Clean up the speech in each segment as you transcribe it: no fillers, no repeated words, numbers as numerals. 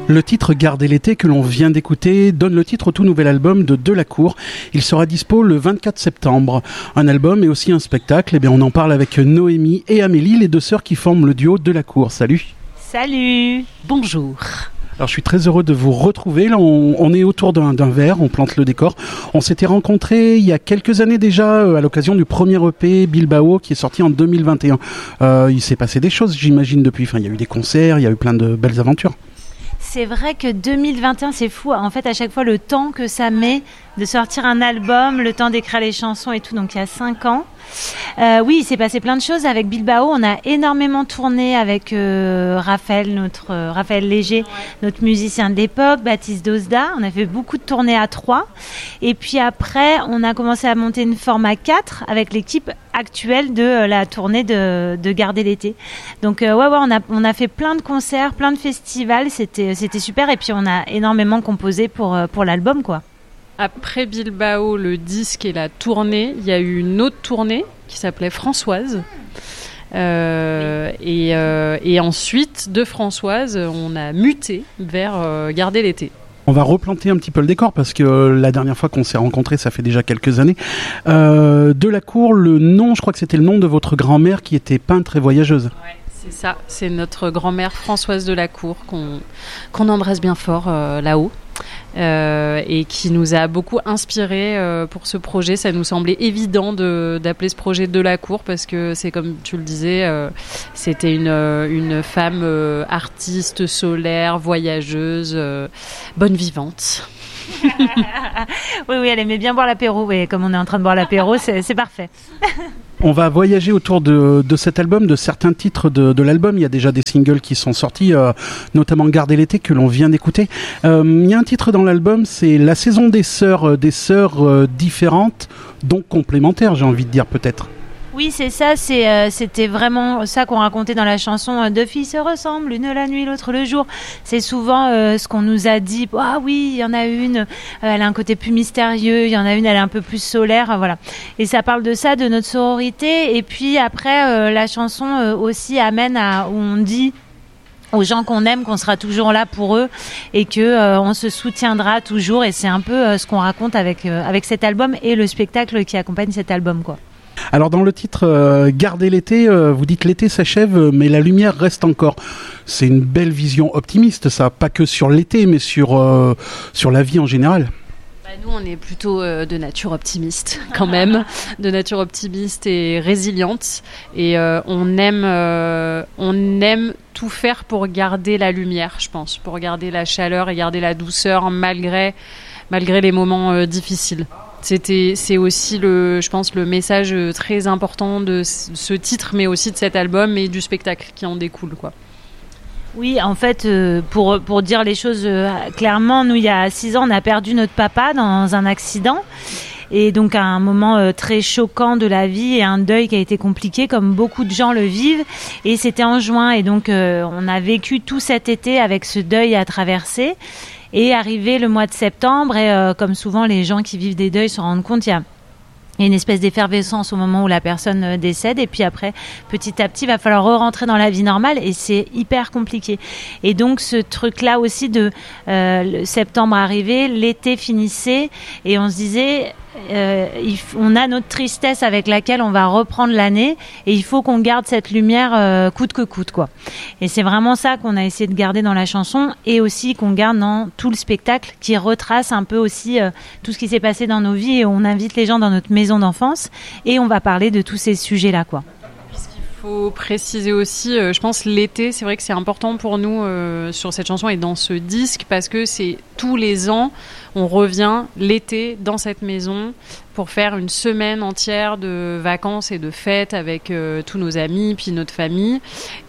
Le titre Garder l'été que l'on vient d'écouter donne le titre au tout nouvel album de Delacour. Il sera dispo le 24 septembre. Un album et aussi un spectacle. Eh bien, on en parle avec Noémie et Amélie, les deux sœurs qui forment le duo Delacour. Salut. Salut. Bonjour. Alors je suis très heureux de vous retrouver. Là, on est autour d'un verre, on plante le décor. On s'était rencontrés il y a quelques années déjà à l'occasion du premier EP Bilbao qui est sorti en 2021. Il s'est passé des choses, j'imagine, depuis. Enfin, il y a eu des concerts, il y a eu plein de belles aventures. C'est vrai que 2021, c'est fou. En fait, à chaque fois, le temps que ça met de sortir un album, le temps d'écrire les chansons et tout. Donc, il y a 5 ans. Oui, il s'est passé plein de choses avec Bilbao. On a énormément tourné avec Raphaël Léger, notre musicien de l'époque, Baptiste Dosda. On a fait beaucoup de tournées à 3. Et puis après, on a commencé à monter une forme à 4 avec l'équipe actuelle de la tournée de Garder l'été. Donc on a fait plein de concerts, plein de festivals. C'était super. Et puis on a énormément composé pour l'album, quoi. Après Bilbao, le disque et la tournée, il y a eu une autre tournée qui s'appelait Françoise. Et ensuite, de Françoise, on a muté vers Garder l'été. On va replanter un petit peu le décor parce que la dernière fois qu'on s'est rencontrés, ça fait déjà quelques années. Delacour, le nom, je crois que c'était le nom de votre grand-mère qui était peintre et voyageuse. Ouais. C'est ça, c'est notre grand-mère Françoise Delacour qu'on embrasse bien fort là-haut et qui nous a beaucoup inspiré pour ce projet. Ça nous semblait évident d'appeler ce projet Delacour parce que c'est comme tu le disais, c'était une femme artiste, solaire, voyageuse, bonne vivante. Oui, elle aimait bien boire l'apéro. Et comme on est en train de boire l'apéro, c'est parfait. On va voyager autour de cet album, de certains titres de l'album. Il y a déjà des singles qui sont sortis, notamment Garder l'été que l'on vient d'écouter. Il y a un titre dans l'album, c'est La saison des sœurs différentes, donc complémentaires, j'ai envie de dire peut-être. Oui, c'est ça, c'était vraiment ça qu'on racontait dans la chanson. Deux filles se ressemblent, l'une la nuit, l'autre le jour. C'est souvent ce qu'on nous a dit. Ah oui, il y en a une, elle a un côté plus mystérieux, il y en a une, elle est un peu plus solaire, voilà. Et ça parle de ça, de notre sororité. Et puis après, la chanson aussi amène où on dit aux gens qu'on aime qu'on sera toujours là pour eux et que on se soutiendra toujours. Et c'est un peu ce qu'on raconte avec cet album et le spectacle qui accompagne cet album, quoi. Alors dans le titre Garder l'été, vous dites l'été s'achève mais la lumière reste encore. C'est une belle vision optimiste ça, pas que sur l'été mais sur la vie en général. Nous on est plutôt de nature optimiste quand même, de nature optimiste et résiliente et on aime tout faire pour garder la lumière, je pense, pour garder la chaleur et garder la douceur malgré les moments difficiles. C'est aussi je pense le message très important de ce titre mais aussi de cet album et du spectacle qui en découle, quoi. Oui, en fait, pour dire les choses clairement, nous il y a 6 ans on a perdu notre papa dans un accident. Et donc à un moment très choquant de la vie et un deuil qui a été compliqué comme beaucoup de gens le vivent. Et c'était en juin et donc on a vécu tout cet été avec ce deuil à traverser. Et arrivé le mois de septembre, et comme souvent les gens qui vivent des deuils se rendent compte, il y a une espèce d'effervescence au moment où la personne décède et puis après, petit à petit, il va falloir re-rentrer dans la vie normale et c'est hyper compliqué. Et donc ce truc-là aussi de le septembre arrivé, l'été finissait et on se disait... on a notre tristesse avec laquelle on va reprendre l'année et il faut qu'on garde cette lumière coûte que coûte, quoi. Et c'est vraiment ça qu'on a essayé de garder dans la chanson et aussi qu'on garde dans tout le spectacle qui retrace un peu aussi tout ce qui s'est passé dans nos vies et on invite les gens dans notre maison d'enfance et on va parler de tous ces sujets-là, quoi. Il faut préciser aussi, je pense l'été, c'est vrai que c'est important pour nous sur cette chanson et dans ce disque parce que c'est tous les ans, on revient l'été dans cette maison pour faire une semaine entière de vacances et de fêtes avec tous nos amis puis notre famille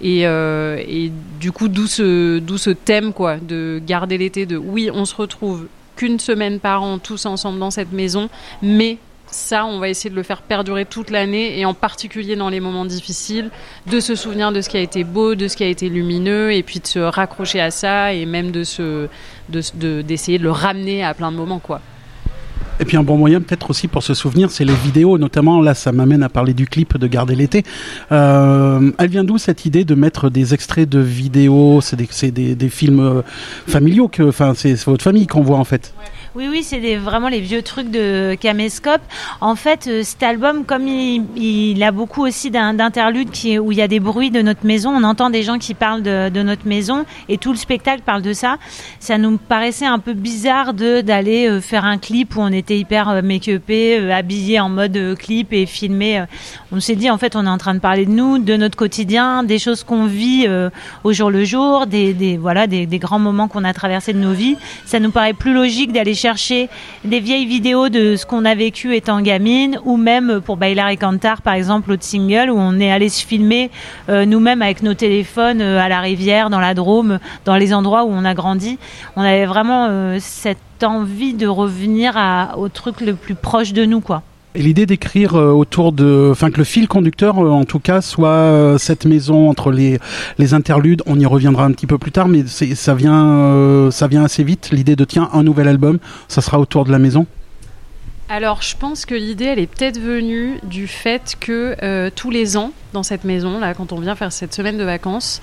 et du coup d'où ce thème, quoi, de garder l'été, de oui on se retrouve qu'une semaine par an tous ensemble dans cette maison mais ça, on va essayer de le faire perdurer toute l'année et en particulier dans les moments difficiles, de se souvenir de ce qui a été beau, de ce qui a été lumineux et puis de se raccrocher à ça et même d'essayer de le ramener à plein de moments, quoi. Et puis un bon moyen peut-être aussi pour se souvenir, c'est les vidéos, notamment là ça m'amène à parler du clip de Garder l'été. Elle vient d'où cette idée de mettre des extraits de vidéos, c'est des films familiaux, c'est votre famille qu'on voit en fait. Oui, c'est vraiment les vieux trucs de Caméscope. En fait, cet album, comme il a beaucoup aussi d'interludes où il y a des bruits de notre maison, on entend des gens qui parlent de notre maison et tout le spectacle parle de ça. Ça nous paraissait un peu bizarre d'aller faire un clip où on était hyper make-upé, habillé en mode clip et filmé. On s'est dit, en fait, on est en train de parler de nous, de notre quotidien, des choses qu'on vit au jour le jour, des grands moments qu'on a traversés de nos vies. Ça nous paraît plus logique d'aller chercher des vieilles vidéos de ce qu'on a vécu étant gamine, ou même pour Bailar et Cantar par exemple, l'autre single où on est allé se filmer nous-mêmes avec nos téléphones à la rivière, dans la Drôme, dans les endroits où on a grandi. On avait vraiment cette envie de revenir au truc le plus proche de nous, quoi. Et l'idée d'écrire que le fil conducteur, en tout cas, soit cette maison entre les interludes. On y reviendra un petit peu plus tard, mais ça vient assez vite. L'idée de un nouvel album, ça sera autour de la maison. Alors, je pense que l'idée, elle est peut-être venue du fait que tous les ans, dans cette maison, là, quand on vient faire cette semaine de vacances,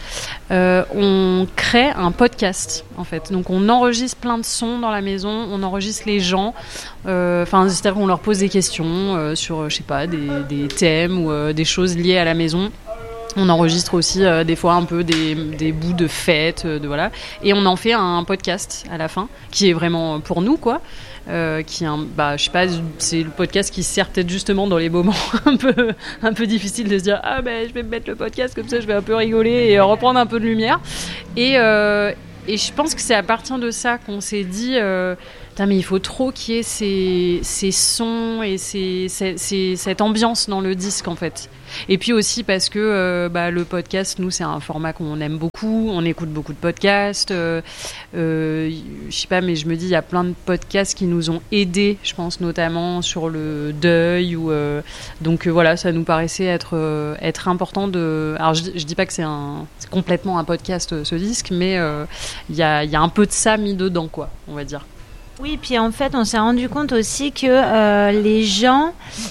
on crée un podcast, en fait. Donc, on enregistre plein de sons dans la maison, on enregistre les gens. C'est-à-dire qu'on leur pose des questions sur, je sais pas, des thèmes ou des choses liées à la maison. On enregistre aussi des fois un peu des bouts de fêtes, voilà. Et on en fait un podcast à la fin, qui est vraiment pour nous, quoi. Je sais pas, c'est le podcast qui sert peut-être justement dans les moments un peu difficiles de se dire je vais me mettre le podcast comme ça, je vais un peu rigoler et reprendre un peu de lumière. Et je pense que c'est à partir de ça qu'on s'est dit mais il faut trop qu'il y ait ces sons et cette ambiance dans le disque, en fait. Et puis aussi parce que le podcast, nous, c'est un format qu'on aime beaucoup, on écoute beaucoup de podcasts. Je sais pas, mais je me dis, il y a plein de podcasts qui nous ont aidés, je pense notamment sur le deuil. Donc voilà, ça nous paraissait être important de... Alors je dis pas que c'est complètement un podcast, ce disque, mais il y a un peu de ça mis dedans, quoi, on va dire. Oui, puis en fait, on s'est rendu compte aussi que les gens...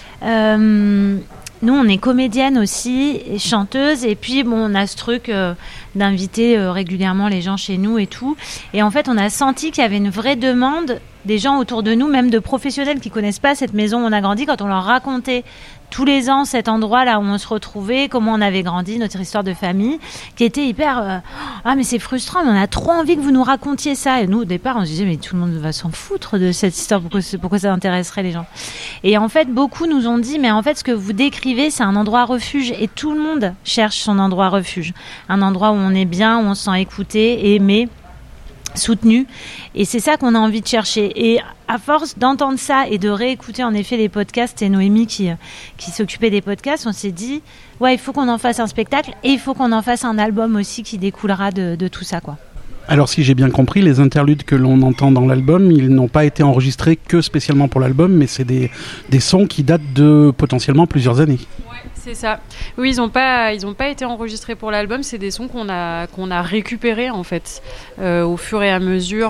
nous, on est comédienne aussi, et chanteuse, et puis on a ce truc d'inviter régulièrement les gens chez nous et tout. Et en fait, on a senti qu'il y avait une vraie demande des gens autour de nous, même de professionnels qui connaissent pas cette maison où on a grandi, quand on leur racontait tous les ans cet endroit là où on se retrouvait, comment on avait grandi, notre histoire de famille, qui était hyper mais c'est frustrant, mais on a trop envie que vous nous racontiez ça. Et nous au départ on se disait mais tout le monde va s'en foutre de cette histoire, pourquoi ça intéresserait les gens. Et en fait beaucoup nous ont dit mais en fait ce que vous décrivez c'est un endroit refuge, et tout le monde cherche son endroit refuge, un endroit où on est bien, où on se sent écouté, aimé, soutenu, et c'est ça qu'on a envie de chercher. Et à force d'entendre ça et de réécouter en effet les podcasts, et Noémie qui s'occupait des podcasts, on s'est dit il faut qu'on en fasse un spectacle, et il faut qu'on en fasse un album aussi qui découlera de tout ça, quoi. Alors si j'ai bien compris, les interludes que l'on entend dans l'album, ils n'ont pas été enregistrés que spécialement pour l'album, mais c'est des sons qui datent de potentiellement plusieurs années. Ouais, c'est ça. Oui, ils ont pas été enregistrés pour l'album, c'est des sons qu'on a récupérés en fait au fur et à mesure.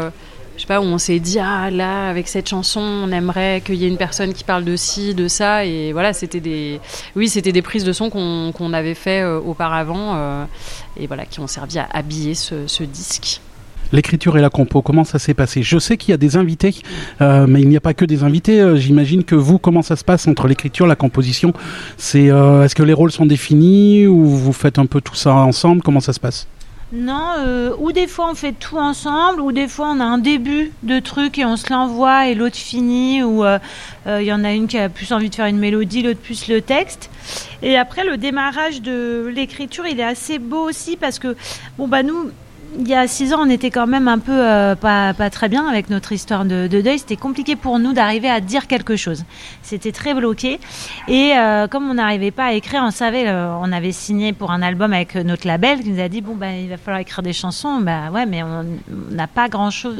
Je sais pas, où on s'est dit là avec cette chanson on aimerait qu'il y ait une personne qui parle de ci, de ça, et voilà, c'était des prises de son qu'on avait fait auparavant et voilà, qui ont servi à habiller ce disque. L'écriture et la compo, comment ça s'est passé? Je sais qu'il y a des invités, mais il n'y a pas que des invités. J'imagine que vous, comment ça se passe entre l'écriture et la composition? Est-ce que les rôles sont définis ou vous faites un peu tout ça ensemble? Comment ça se passe? Non, ou des fois on fait tout ensemble, ou des fois on a un début de truc et on se l'envoie et l'autre finit, ou y en a une qui a plus envie de faire une mélodie, l'autre plus le texte. Et après le démarrage de l'écriture, il est assez beau aussi parce que nous, il y a 6 ans, on était quand même un peu pas très bien avec notre histoire de deuil. C'était compliqué pour nous d'arriver à dire quelque chose. C'était très bloqué. Et comme on n'arrivait pas à écrire, on savait, on avait signé pour un album avec notre label qui nous a dit il va falloir écrire des chansons. Mais on n'a pas grand-chose.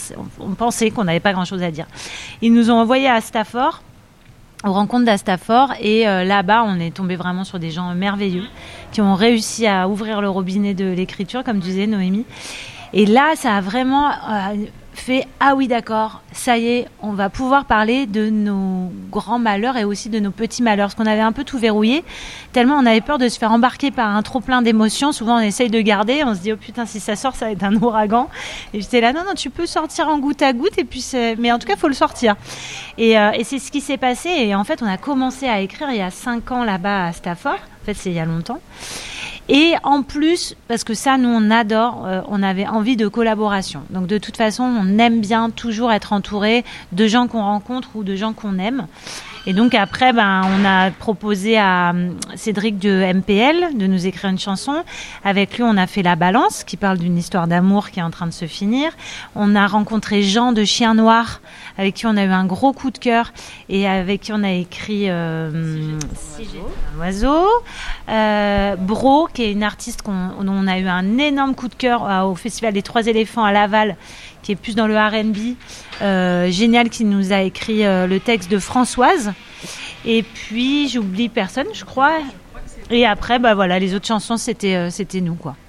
On pensait qu'on n'avait pas grand-chose à dire. Ils nous ont envoyé à Stafford, aux rencontres d'Astafor, et là-bas on est tombé vraiment sur des gens merveilleux qui ont réussi à ouvrir le robinet de l'écriture, comme disait Noémie, et là ça a vraiment fait ah oui d'accord, ça y est, on va pouvoir parler de nos grands malheurs et aussi de nos petits malheurs, parce qu'on avait un peu tout verrouillé, tellement on avait peur de se faire embarquer par un trop plein d'émotions. Souvent on essaye de garder, on se dit oh putain si ça sort ça va être un ouragan, et j'étais là non tu peux sortir en goutte à goutte, et puis mais en tout cas il faut le sortir, et c'est ce qui s'est passé. Et en fait on a commencé à écrire il y a 5 ans là-bas à Stafford, en fait c'est il y a longtemps. Et en plus, parce que ça, nous, on adore, on avait envie de collaboration. Donc, de toute façon, on aime bien toujours être entouré de gens qu'on rencontre ou de gens qu'on aime. Et donc, après, on a proposé à Cédric de MPL de nous écrire une chanson. Avec lui, on a fait La Balance, qui parle d'une histoire d'amour qui est en train de se finir. On a rencontré Jean de Chien Noir, avec qui on a eu un gros coup de cœur et avec qui on a écrit Si j'étais un oiseau. Bro, qui est une artiste dont on a eu un énorme coup de cœur au Festival des Trois Éléphants à Laval, qui est plus dans le R&B, génial, qui nous a écrit le texte de Françoise. Et puis j'oublie personne, je crois. Et après, voilà, les autres chansons, c'était nous, quoi.